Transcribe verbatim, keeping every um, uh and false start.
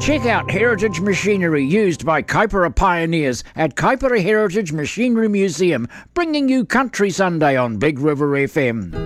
Check out heritage machinery used by Kaipara pioneers at Kaipara Heritage Machinery Museum, bringing you Country Sunday on Big River F M.